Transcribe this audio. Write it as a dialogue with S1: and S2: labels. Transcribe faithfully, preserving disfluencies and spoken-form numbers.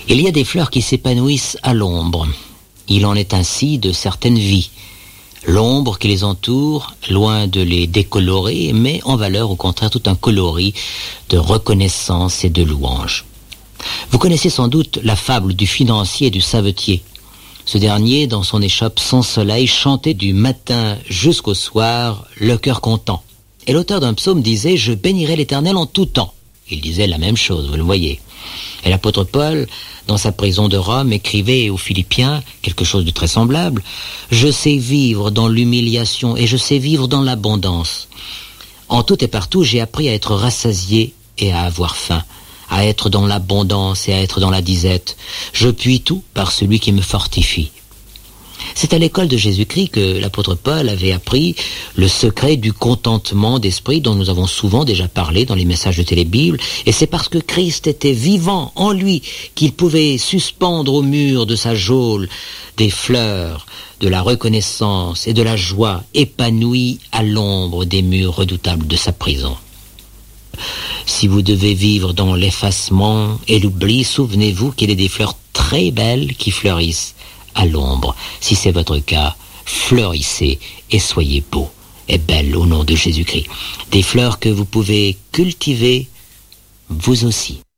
S1: Il y a des fleurs qui s'épanouissent à l'ombre. Il en est ainsi de certaines vies. L'ombre qui les entoure, loin de les décolorer, met en valeur au contraire tout un coloris de reconnaissance et de louange. Vous connaissez sans doute la fable du financier et du savetier. Ce dernier, dans son échoppe sans soleil, chantait du matin jusqu'au soir, le cœur content. Et l'auteur d'un psaume disait « Je bénirai l'Éternel en tout temps ». Il disait la même chose, vous le voyez. Et l'apôtre Paul, dans sa prison de Rome, écrivait aux Philippiens quelque chose de très semblable. « Je sais vivre dans l'humiliation et je sais vivre dans l'abondance. En tout et partout, j'ai appris à être rassasié et à avoir faim, à être dans l'abondance et à être dans la disette. Je puis tout par celui qui me fortifie. » C'est à l'école de Jésus-Christ que l'apôtre Paul avait appris le secret du contentement d'esprit dont nous avons souvent déjà parlé dans les messages de Télébible. Et c'est parce que Christ était vivant en lui qu'il pouvait suspendre au mur de sa geôle des fleurs de la reconnaissance et de la joie épanouies à l'ombre des murs redoutables de sa prison. Si vous devez vivre dans l'effacement et l'oubli, souvenez-vous qu'il y a des fleurs très belles qui fleurissent à l'ombre. Si c'est votre cas, fleurissez et soyez beaux et belles au nom de Jésus-Christ. Des fleurs que vous pouvez cultiver vous aussi.